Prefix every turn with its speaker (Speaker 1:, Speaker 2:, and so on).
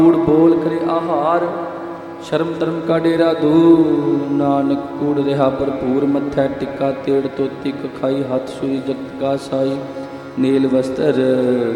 Speaker 1: ਕੂੜ ਬੋਲ ਕਰੇ ਆਹਾਰ, ਸ਼ਰਮ ਧਰਮ ਕਾ ਡੇਰਾ ਦੂਰ। ਨਾਨਕ ਕੂੜ ਰਿਹਾ ਭਰਪੂਰ, ਮੱਥੈ ਟਿੱਕਾ ਤੇੜ ਤੋਤੀ ਕਖਾਈ। ਹੱਥ ਸੂਈ ਜਗਤ ਕਾ ਸਾਈ, ਨੀਲ ਵਸਤਰ